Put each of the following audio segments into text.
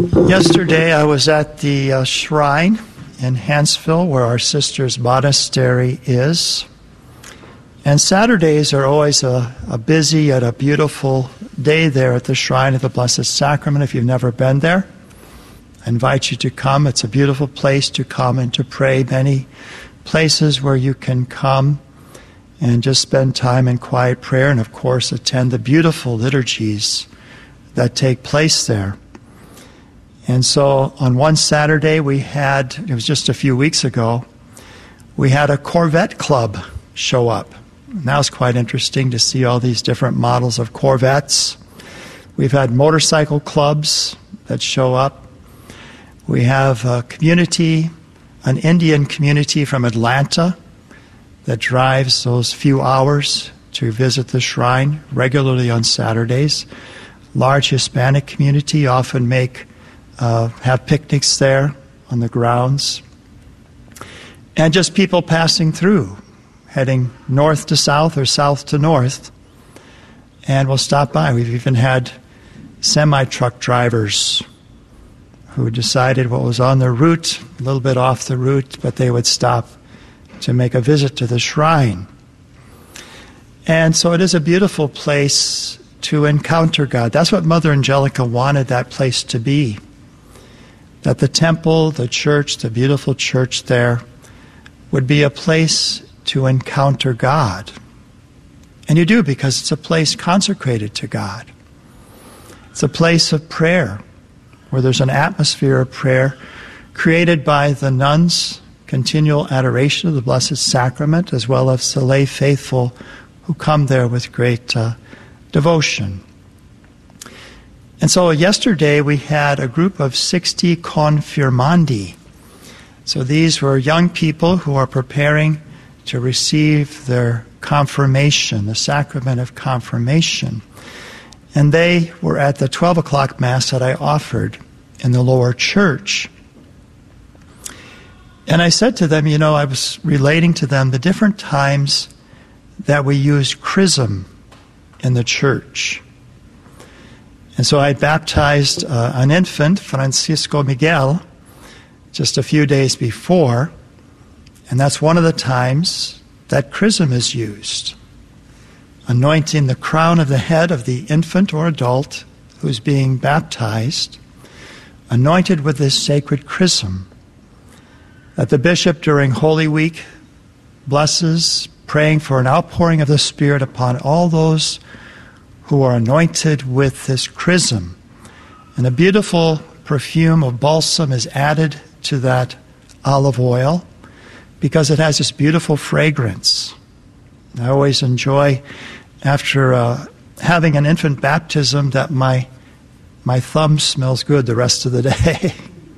Yesterday I was at the shrine in Hanceville where our sister's monastery is. And Saturdays are always a busy yet a beautiful day there at the Shrine of the Blessed Sacrament. If you've never been there, I invite you to come. It's a beautiful place to come and to pray. Many places where you can come and just spend time in quiet prayer and, of course, attend the beautiful liturgies that take place there. And so on one Saturday it was just a few weeks ago, we had a Corvette club show up. And that was quite interesting to see all these different models of Corvettes. We've had motorcycle clubs that show up. We have a community, an Indian community from Atlanta that drives those few hours to visit the shrine regularly on Saturdays. Large Hispanic community often have picnics there on the grounds. And just people passing through, heading north to south or south to north, and we'll stop by. We've even had semi-truck drivers who decided what was on their route, a little bit off the route, but they would stop to make a visit to the shrine. And so it is a beautiful place to encounter God. That's what Mother Angelica wanted that place to be. That the temple, the church, the beautiful church there would be a place to encounter God. And you do, because it's a place consecrated to God. It's a place of prayer, where there's an atmosphere of prayer created by the nuns' continual adoration of the Blessed Sacrament, as well as the lay faithful who come there with great devotion. And so yesterday we had a group of 60 confirmandi. So these were young people who are preparing to receive their confirmation, the sacrament of confirmation. And they were at the 12 o'clock Mass that I offered in the lower church. And I said to them, I was relating to them the different times that we use chrism in the church. And so I baptized an infant, Francisco Miguel, just a few days before. And that's one of the times that chrism is used. Anointing the crown of the head of the infant or adult who's being baptized, anointed with this sacred chrism that the bishop during Holy Week blesses, praying for an outpouring of the Spirit upon all those who are anointed with this chrism. And a beautiful perfume of balsam is added to that olive oil because it has this beautiful fragrance. I always enjoy, after having an infant baptism, that my thumb smells good the rest of the day.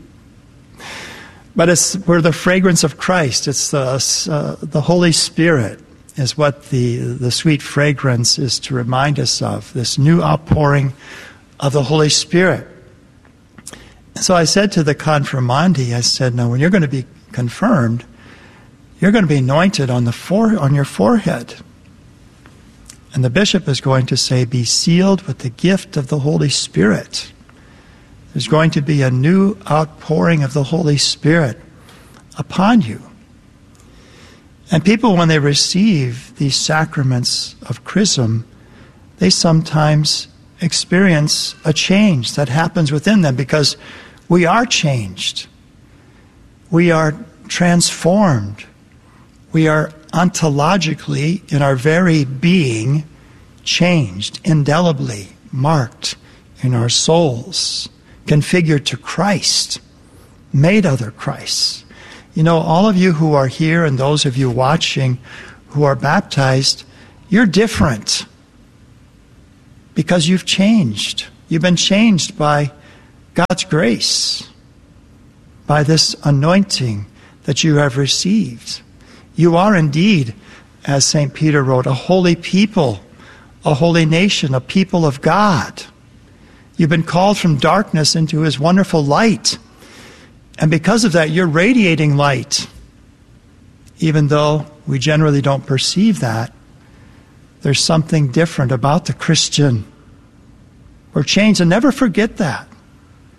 But we're the fragrance of Christ. It's the Holy Spirit is what the sweet fragrance is to remind us of, this new outpouring of the Holy Spirit. So I said to the confirmandi, I said, now when you're going to be confirmed, you're going to be anointed on your forehead. And the bishop is going to say, be sealed with the gift of the Holy Spirit. There's going to be a new outpouring of the Holy Spirit upon you. And people, when they receive these sacraments of chrism, they sometimes experience a change that happens within them because we are changed. We are transformed. We are ontologically, in our very being, changed, indelibly marked in our souls, configured to Christ, made other Christs. All of you who are here and those of you watching who are baptized, you're different because you've changed. You've been changed by God's grace, by this anointing that you have received. You are indeed, as St. Peter wrote, a holy people, a holy nation, a people of God. You've been called from darkness into His wonderful light. And because of that, you're radiating light. Even though we generally don't perceive that, there's something different about the Christian. We're changed, and never forget that.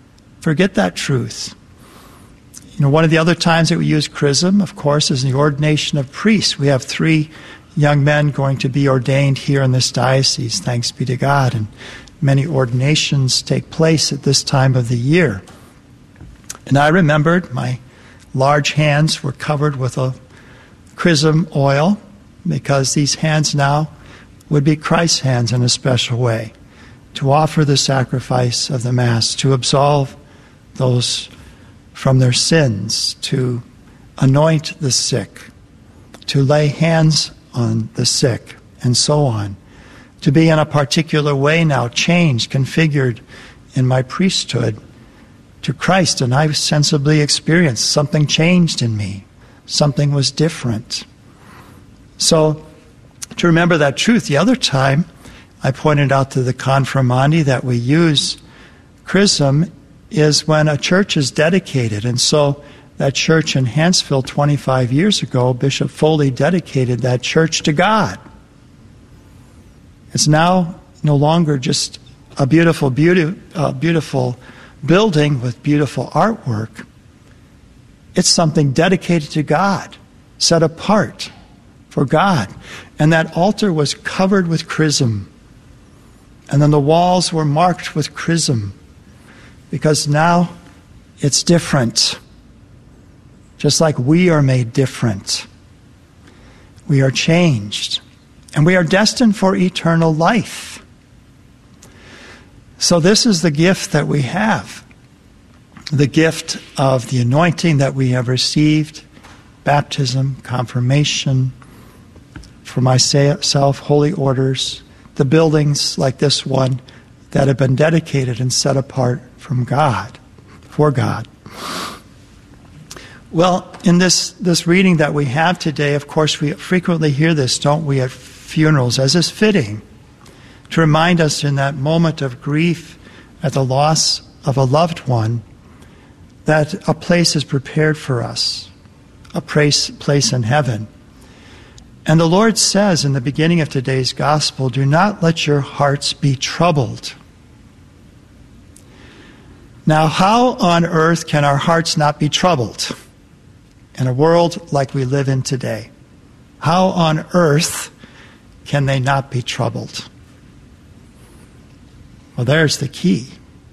forget that truth. One of the other times that we use chrism, of course, is in the ordination of priests. We have 3 young men going to be ordained here in this diocese, thanks be to God. And many ordinations take place at this time of the year. And I remembered my large hands were covered with a chrism oil, because these hands now would be Christ's hands in a special way, to offer the sacrifice of the Mass, to absolve those from their sins, to anoint the sick, to lay hands on the sick, and so on. To be in a particular way now, changed, configured in my priesthood to Christ. And I sensibly experienced something changed in me. Something was different. So, to remember that truth, the other time I pointed out to the confirmandi that we use chrism is when a church is dedicated. And so that church in Hanceville 25 years ago, Bishop Foley dedicated that church to God. It's now no longer just a beautiful building with beautiful artwork. It's something dedicated to God, set apart for God. And that altar was covered with chrism. And then the walls were marked with chrism. Because now it's different. Just like we are made different. We are changed. And we are destined for eternal life. So this is the gift that we have. The gift of the anointing that we have received. Baptism, confirmation. For myself, holy orders. The buildings like this one that have been dedicated and set apart from God, for God. Well, in this reading that we have today, of course, we frequently hear this, don't we, at funerals, as is fitting, to remind us in that moment of grief at the loss of a loved one, that a place is prepared for us, a place in heaven. And the Lord says in the beginning of today's gospel, do not let your hearts be troubled. Now, how on earth can our hearts not be troubled in a world like we live in today? How on earth can they not be troubled? Well, there's the key.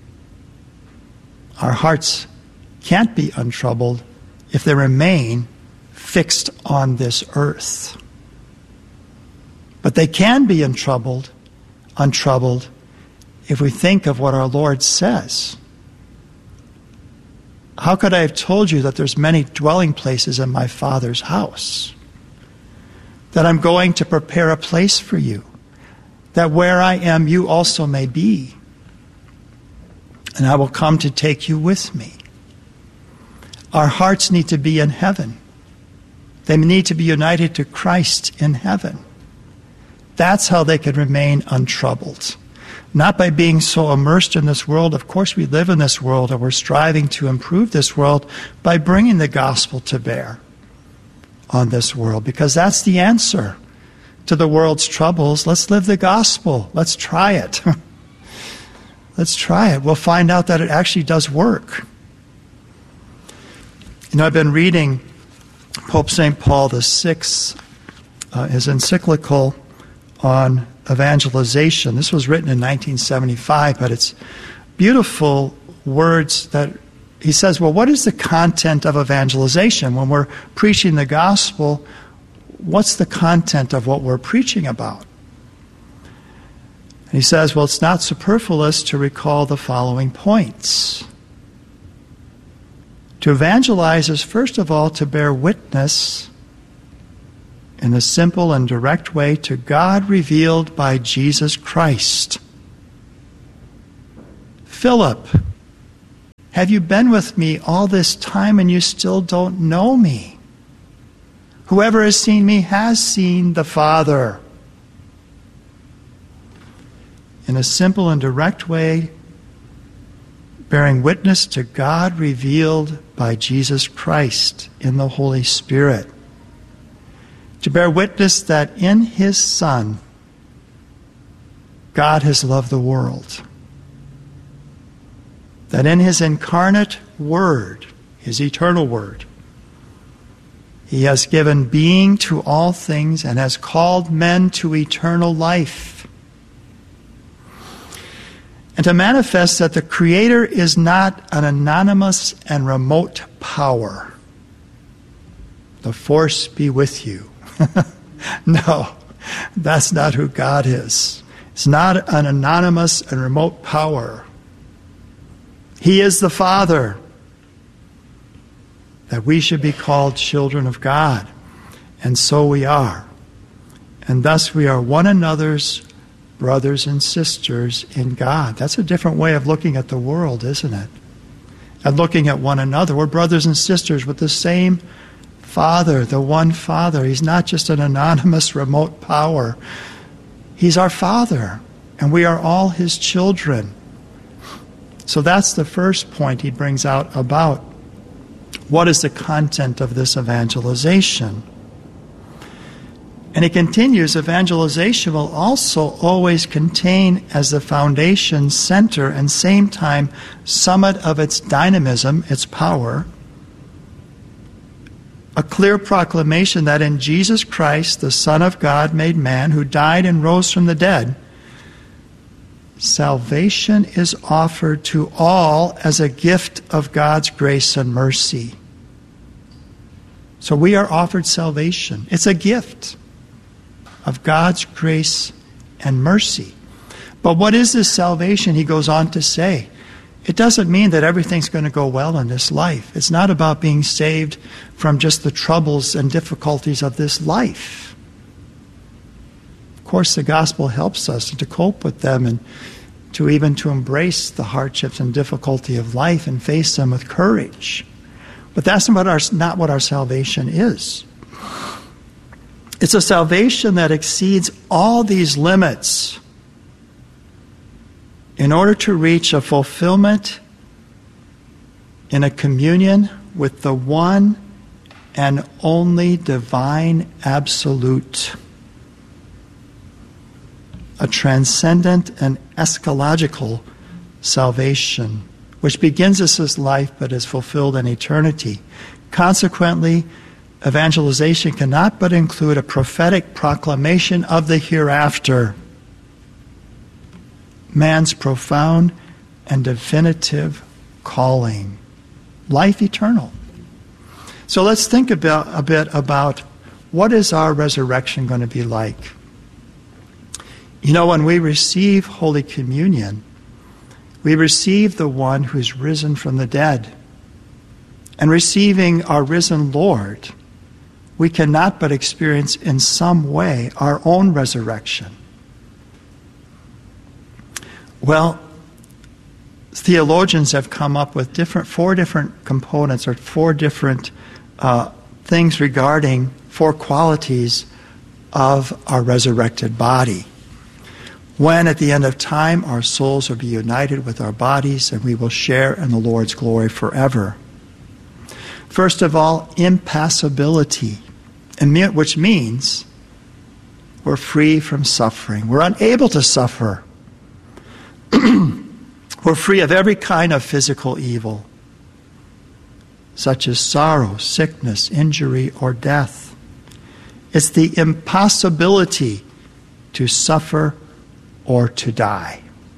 Our hearts can't be untroubled if they remain fixed on this earth. But they can be untroubled if we think of what our Lord says. How could I have told you that there's many dwelling places in my Father's house? That I'm going to prepare a place for you. That where I am, you also may be. And I will come to take you with me. Our hearts need to be in heaven. They need to be united to Christ in heaven. That's how they can remain untroubled. Not by being so immersed in this world. Of course, we live in this world and we're striving to improve this world by bringing the gospel to bear on this world, because that's the answer to the world's troubles. Let's live the gospel. Let's try it. Let's try it. We'll find out that it actually does work. I've been reading Pope St. Paul VI, his encyclical on evangelization. This was written in 1975, but it's beautiful words that he says, well, what is the content of evangelization? When we're preaching the gospel, what's the content of what we're preaching about? And he says, well, it's not superfluous to recall the following points. To evangelize is, first of all, to bear witness in a simple and direct way to God revealed by Jesus Christ. Philip, have you been with me all this time and you still don't know me? Whoever has seen me has seen the Father. In a simple and direct way, bearing witness to God revealed by Jesus Christ in the Holy Spirit. To bear witness that in His Son, God has loved the world. that in his incarnate Word, his eternal Word, he has given being to all things and has called men to eternal life. And to manifest that the Creator is not an anonymous and remote power. The force be with you. No, that's not who God is. It's not an anonymous and remote power. He is the Father, that we should be called children of God. And so we are. And thus we are one another's brothers and sisters in God. That's a different way of looking at the world, isn't it? And looking at one another. We're brothers and sisters with the same Father, the one Father. He's not just an anonymous remote power. He's our Father, and we are all his children. So that's the first point he brings out about what is the content of this evangelization. And he continues, evangelization will also always contain as the foundation, center, and same time summit of its dynamism, its power, a clear proclamation that in Jesus Christ, the Son of God made man, who died and rose from the dead, salvation is offered to all as a gift of God's grace and mercy. So we are offered salvation. It's a gift of God's grace and mercy. But what is this salvation? He goes on to say, it doesn't mean that everything's going to go well in this life. It's not about being saved from just the troubles and difficulties of this life. Of course, the gospel helps us to cope with them and to embrace the hardships and difficulty of life and face them with courage. But that's not what our salvation is. It's a salvation that exceeds all these limits in order to reach a fulfillment in a communion with the one and only divine absolute. A transcendent and eschatological salvation, which begins as this life but is fulfilled in eternity. Consequently, evangelization cannot but include a prophetic proclamation of the hereafter, man's profound and definitive calling, life eternal. So let's think a bit about what is our resurrection going to be like. You know, when we receive Holy Communion, we receive the one who's risen from the dead. And receiving our risen Lord, we cannot but experience in some way our own resurrection. Well, theologians have come up with four different components or four different things regarding four qualities of our resurrected body. When at the end of time our souls will be united with our bodies and we will share in the Lord's glory forever. First of all, impassibility, which means we're free from suffering. We're unable to suffer. We're free of every kind of physical evil, such as sorrow, sickness, injury, or death. It's the impossibility to suffer or to die.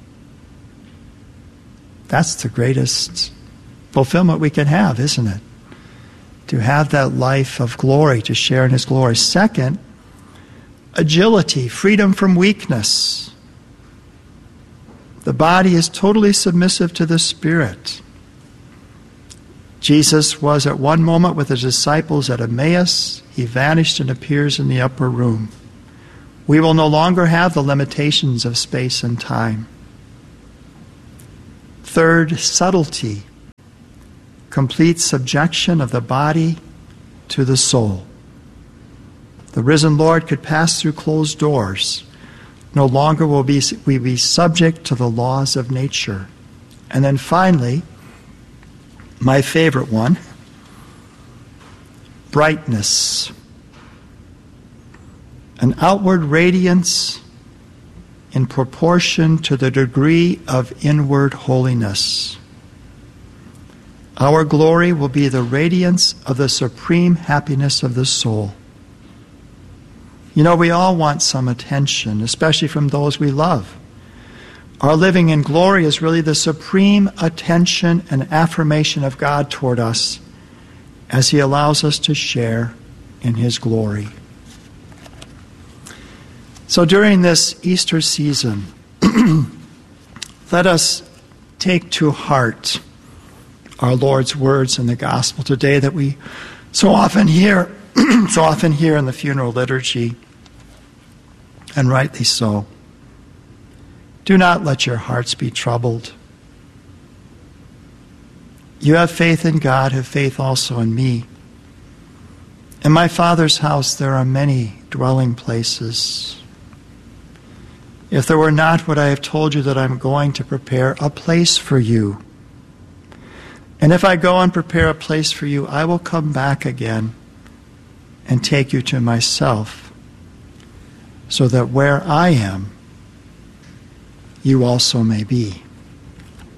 That's the greatest fulfillment we can have, isn't it? To have that life of glory, to share in his glory. Second, agility, freedom from weakness. The body is totally submissive to the Spirit. Jesus was at one moment with his disciples at Emmaus. He vanished and appears in the upper room. We will no longer have the limitations of space and time. Third, subtlety, complete subjection of the body to the soul. The risen Lord could pass through closed doors. No longer will we be subject to the laws of nature. And then finally, my favorite one, brightness. An outward radiance in proportion to the degree of inward holiness. Our glory will be the radiance of the supreme happiness of the soul. You know, we all want some attention, especially from those we love. Our living in glory is really the supreme attention and affirmation of God toward us as He allows us to share in His glory. So during this Easter season, let us take to heart our Lord's words in the gospel today that we so often hear in the funeral liturgy, and rightly so. Do not let your hearts be troubled. You have faith in God, have faith also in me. In my Father's house there are many dwelling places. If there were not, would I have told you that I'm going to prepare a place for you? And if I go and prepare a place for you, I will come back again and take you to myself, so that where I am, you also may be.